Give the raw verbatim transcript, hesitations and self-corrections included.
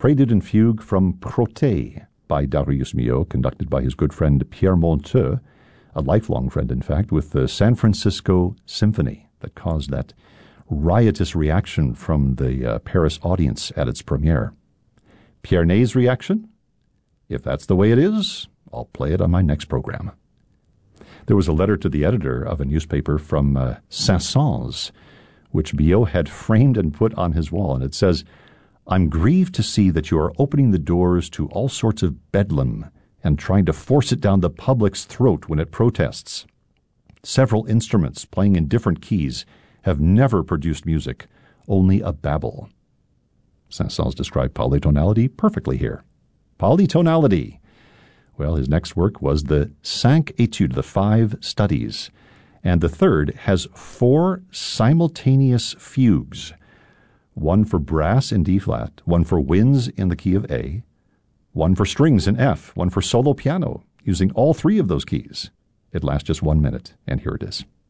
Prelude and Fugue from Protée by Darius Milhaud, conducted by his good friend Pierre Monteux, a lifelong friend, in fact, with the San Francisco Symphony that caused that riotous reaction from the uh, Paris audience at its premiere. Pierre Ney's reaction? If that's the way it is, I'll play it on my next program. There was a letter to the editor of a newspaper from uh, Saint-Saëns, which Milhaud had framed and put on his wall, and it says, "I'm grieved to see that you are opening the doors to all sorts of bedlam and trying to force it down the public's throat when it protests. Several instruments playing in different keys have never produced music, only a babble." Saint-Saëns described polytonality perfectly here. Polytonality. Well, his next work was the Cinq Études, the Five Studies, and the third has four simultaneous fugues, one for brass in D-flat, one for winds in the key of A, one for strings in F, one for solo piano, using all three of those keys. It lasts just one minute, and here it is.